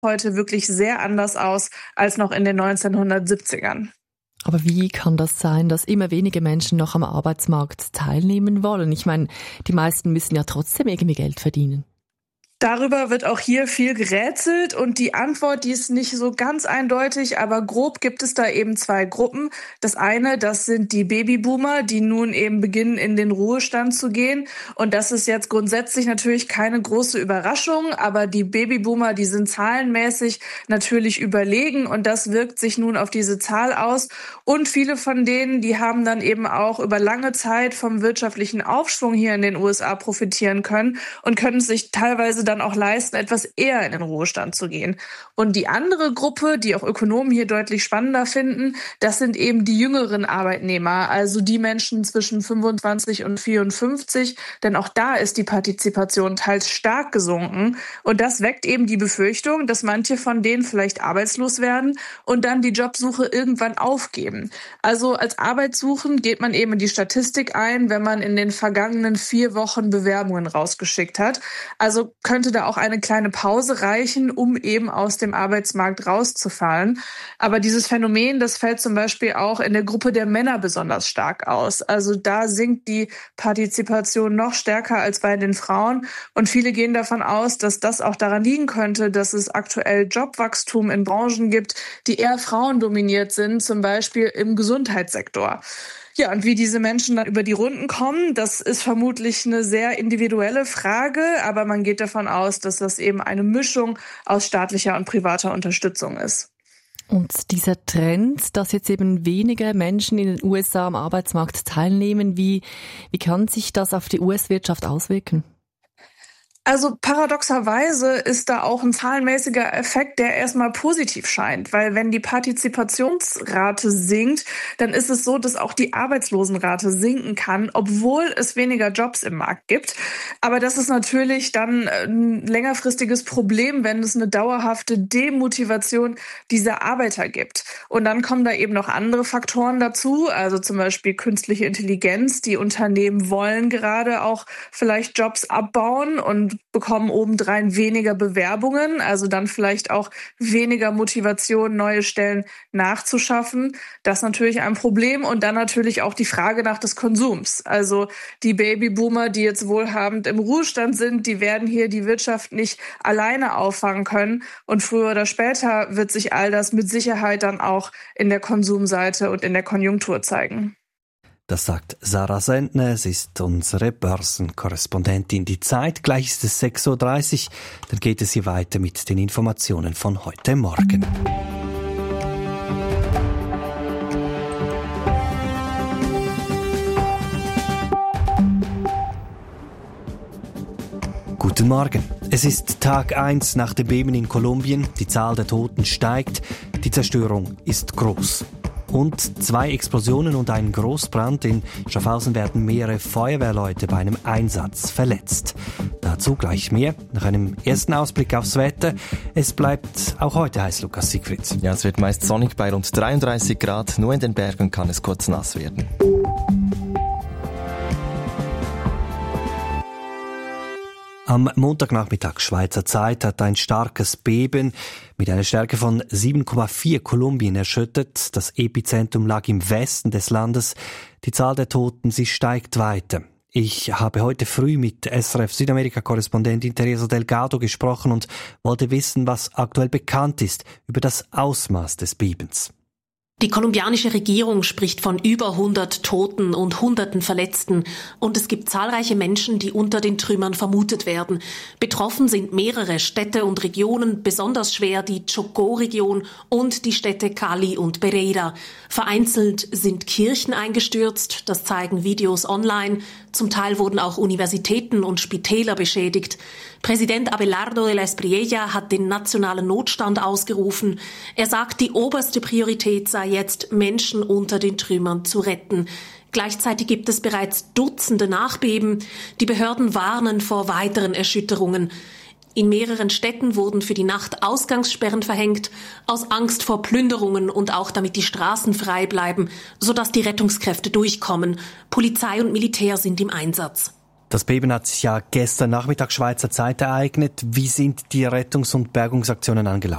heute wirklich sehr anders aus als noch in den 1970ern. Aber wie kann das sein, dass immer weniger Menschen noch am Arbeitsmarkt teilnehmen wollen? Ich meine, die meisten müssen ja trotzdem irgendwie Geld verdienen. Darüber wird auch hier viel gerätselt und die Antwort, die ist nicht so ganz eindeutig, aber grob gibt es da eben zwei Gruppen. Das eine, das sind die Babyboomer, die nun eben beginnen, in den Ruhestand zu gehen. Und das ist jetzt grundsätzlich natürlich keine große Überraschung, aber die Babyboomer, die sind zahlenmäßig natürlich überlegen und das wirkt sich nun auf diese Zahl aus. Und viele von denen, die haben dann eben auch über lange Zeit vom wirtschaftlichen Aufschwung hier in den USA profitieren können und können sich teilweise dann auch leisten, etwas eher in den Ruhestand zu gehen. Und die andere Gruppe, die auch Ökonomen hier deutlich spannender finden, das sind eben die jüngeren Arbeitnehmer, also die Menschen zwischen 25 und 54, denn auch da ist die Partizipation teils stark gesunken. Und das weckt eben die Befürchtung, dass manche von denen vielleicht arbeitslos werden und dann die Jobsuche irgendwann aufgeben. Also als Arbeitssuchend geht man eben in die Statistik ein, wenn man in den vergangenen 4 Wochen Bewerbungen rausgeschickt hat. Also könnte da auch eine kleine Pause reichen, um eben aus dem Arbeitsmarkt rauszufallen. Aber dieses Phänomen, das fällt zum Beispiel auch in der Gruppe der Männer besonders stark aus. Also da sinkt die Partizipation noch stärker als bei den Frauen. Und viele gehen davon aus, dass das auch daran liegen könnte, dass es aktuell Jobwachstum in Branchen gibt, die eher frauendominiert sind, zum Beispiel im Gesundheitssektor. Ja, und wie diese Menschen dann über die Runden kommen, das ist vermutlich eine sehr individuelle Frage, aber man geht davon aus, dass das eben eine Mischung aus staatlicher und privater Unterstützung ist. Und dieser Trend, dass jetzt eben weniger Menschen in den USA am Arbeitsmarkt teilnehmen, wie kann sich das auf die US-Wirtschaft auswirken? Also paradoxerweise ist da auch ein zahlenmäßiger Effekt, der erstmal positiv scheint, weil wenn die Partizipationsrate sinkt, dann ist es so, dass auch die Arbeitslosenrate sinken kann, obwohl es weniger Jobs im Markt gibt. Aber das ist natürlich dann ein längerfristiges Problem, wenn es eine dauerhafte Demotivation dieser Arbeiter gibt. Und dann kommen da eben noch andere Faktoren dazu, also zum Beispiel künstliche Intelligenz. Die Unternehmen wollen gerade auch vielleicht Jobs abbauen und bekommen obendrein weniger Bewerbungen, also dann vielleicht auch weniger Motivation, neue Stellen nachzuschaffen. Das ist natürlich ein Problem und dann natürlich auch die Frage nach des Konsums. Also die Babyboomer, die jetzt wohlhabend im Ruhestand sind, die werden hier die Wirtschaft nicht alleine auffangen können und früher oder später wird sich all das mit Sicherheit dann auch in der Konsumseite und in der Konjunktur zeigen. Das sagt Sarah Sendner, sie ist unsere Börsenkorrespondentin. Die Zeit, gleich ist es 6.30 Uhr, dann geht es hier weiter mit den Informationen von heute Morgen. Guten Morgen. Es ist Tag 1 nach dem Beben in Kolumbien. Die Zahl der Toten steigt, die Zerstörung ist groß. Und 2 Explosionen und ein Großbrand. In Schaffhausen werden mehrere Feuerwehrleute bei einem Einsatz verletzt. Dazu gleich mehr. Nach einem ersten Ausblick aufs Wetter. Es bleibt auch heute heiß, Lukas Siegfried. Ja, es wird meist sonnig bei rund 33 Grad. Nur in den Bergen kann es kurz nass werden. Am Montagnachmittag Schweizer Zeit hat ein starkes Beben mit einer Stärke von 7,4 Kolumbien erschüttert. Das Epizentrum lag im Westen des Landes. Die Zahl der Toten, sie steigt weiter. Ich habe heute früh mit SRF Südamerika-Korrespondentin Teresa Delgado gesprochen und wollte wissen, was aktuell bekannt ist über das Ausmaß des Bebens. Die kolumbianische Regierung spricht von über 100 Toten und Hunderten Verletzten und es gibt zahlreiche Menschen, die unter den Trümmern vermutet werden. Betroffen sind mehrere Städte und Regionen, besonders schwer die Chocó-Region und die Städte Cali und Pereira. Vereinzelt sind Kirchen eingestürzt, das zeigen Videos online. Zum Teil wurden auch Universitäten und Spitäler beschädigt. Präsident Abelardo de la Espriella hat den nationalen Notstand ausgerufen. Er sagt, die oberste Priorität sei jetzt, Menschen unter den Trümmern zu retten. Gleichzeitig gibt es bereits Dutzende Nachbeben. Die Behörden warnen vor weiteren Erschütterungen. In mehreren Städten wurden für die Nacht Ausgangssperren verhängt, aus Angst vor Plünderungen und auch damit die Straßen frei bleiben, sodass die Rettungskräfte durchkommen. Polizei und Militär sind im Einsatz. Das Beben hat sich ja gestern Nachmittag Schweizer Zeit ereignet. Wie sind die Rettungs- und Bergungsaktionen angelaufen?